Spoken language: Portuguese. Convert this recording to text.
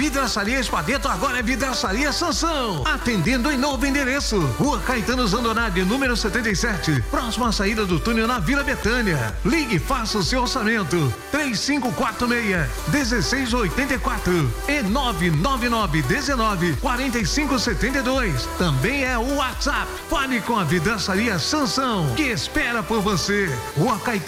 Vidraçaria Espadeto agora é Vidraçaria Sansão. Atendendo em novo endereço. Rua Caetano Zandonade, número 77. Próxima saída do túnel na Vila Betânia. Ligue e faça o seu orçamento. 3546-1684 e 999-19-4572. Também é o WhatsApp. Fale com a Vidraçaria Sansão, que espera por você. Rua Caetano